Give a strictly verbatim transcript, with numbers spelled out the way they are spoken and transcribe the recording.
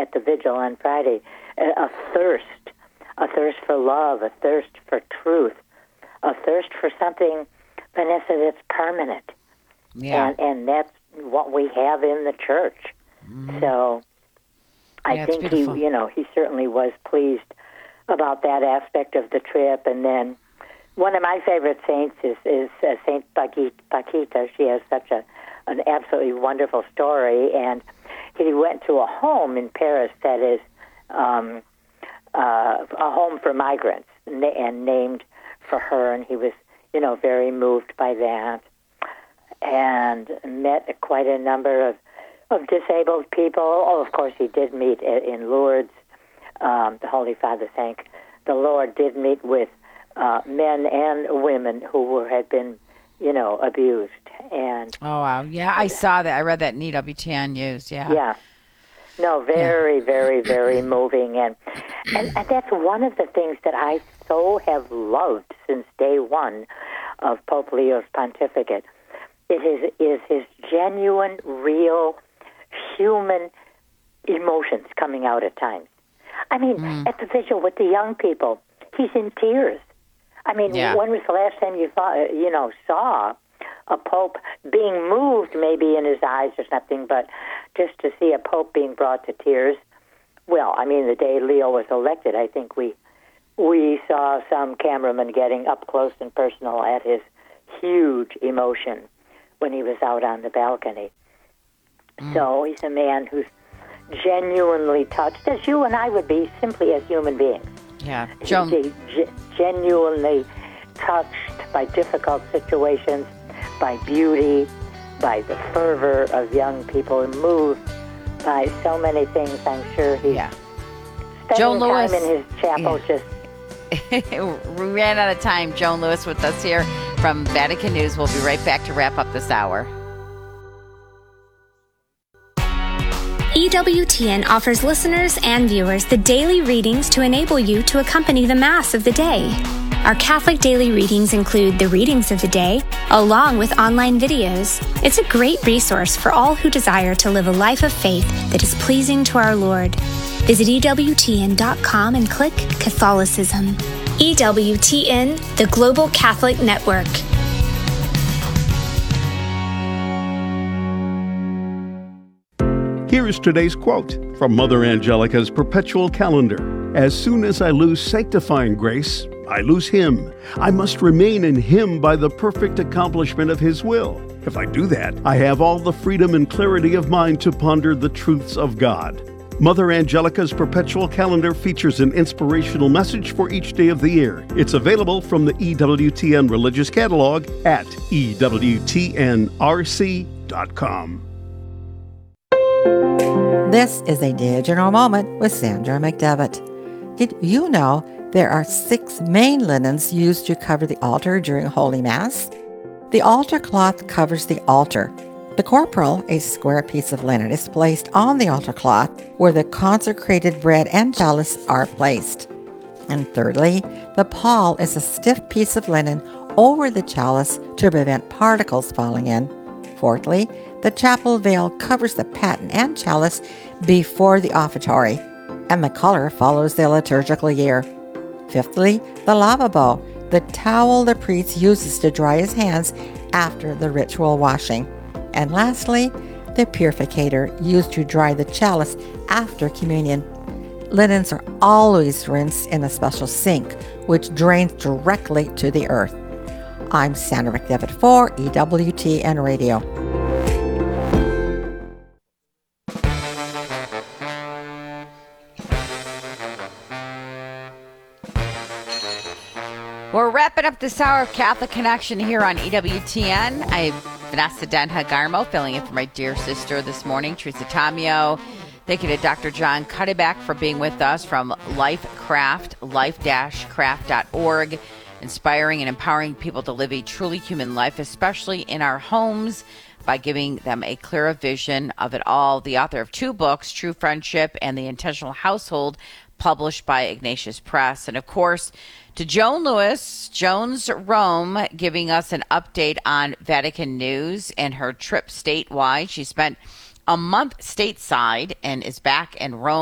at the vigil on Friday, a, a thirst, a thirst for love, a thirst for truth, a thirst for something, Vanessa, that's permanent. Yeah. And, and that's what we have in the church. Mm-hmm. So I yeah, think he, you know, he certainly was pleased about that aspect of the trip. And then one of my favorite saints is, is uh, Saint Paquita. She has such a an absolutely wonderful story. And he went to a home in Paris that is um, uh, a home for migrants, and named for her. And he was, you know, very moved by that, and met quite a number of, of disabled people. Oh, of course, he did meet in Lourdes. Um, the Holy Father, thank the Lord, did meet with uh, men and women who were, had been, you know, abused. And oh, wow. Yeah, I saw that. I read that in E W T N News. Yeah. Yeah. No, very, yeah. very, very moving. And, and and that's one of the things that I so have loved since day one of Pope Leo's pontificate. It is, is his genuine, real, human emotions coming out at times. I mean, mm. at the vigil with the young people, he's in tears. I mean, yeah. when was the last time you saw, you know, saw a pope being moved, maybe in his eyes or something, but just to see a pope being brought to tears? Well, I mean, the day Leo was elected, I think we we saw some cameraman getting up close and personal at his huge emotion when he was out on the balcony. Mm. So he's a man who's genuinely touched, as you and I would be, simply as human beings. Yeah, Joan. He's g- genuinely touched by difficult situations, by beauty, by the fervor of young people, moved by so many things. I'm sure he's yeah. spending Joan time Lewis. in his chapel. Yeah. Just we ran out of time. Joan Lewis with us here from Vatican News. We'll be right back to wrap up this hour. E W T N offers listeners and viewers the daily readings to enable you to accompany the Mass of the day. Our Catholic daily readings include the readings of the day, along with online videos. It's a great resource for all who desire to live a life of faith that is pleasing to our Lord. Visit E W T N dot com and click Catholicism. E W T N, the Global Catholic Network. Here is today's quote from Mother Angelica's Perpetual Calendar. As soon as I lose sanctifying grace, I lose Him. I must remain in Him by the perfect accomplishment of His will. If I do that, I have all the freedom and clarity of mind to ponder the truths of God. Mother Angelica's Perpetual Calendar features an inspirational message for each day of the year. It's available from the E W T N Religious Catalog at E W T N R C dot com. This is a Digital Moment with Sandra McDevitt. Did you know there are six main linens used to cover the altar during Holy Mass? The altar cloth covers the altar. The corporal, a square piece of linen, is placed on the altar cloth where the consecrated bread and chalice are placed. And thirdly, the pall is a stiff piece of linen over the chalice to prevent particles falling in. Fourthly, the chapel veil covers the paten and chalice before the offertory, and the color follows the liturgical year. Fifthly, the lavabo, the towel the priest uses to dry his hands after the ritual washing. And lastly, the purificator used to dry the chalice after communion. Linens are always rinsed in a special sink, which drains directly to the earth. I'm Sandra McDevitt for E W T N Radio. We're wrapping up this hour of Catholic Connection here on E W T N. I'm Vanessa Denha-Garmo, filling in for my dear sister this morning, Teresa Tomeo. Thank you to Doctor John Cuddeback for being with us from LifeCraft, life dash craft dot org, inspiring and empowering people to live a truly human life, especially in our homes, by giving them a clearer vision of it all. The author of two books, True Friendship and The Intentional Household, published by Ignatius Press. And of course, to Joan Lewis, Joan's Rome, giving us an update on Vatican News and her trip statewide. She spent a month stateside and is back in Rome.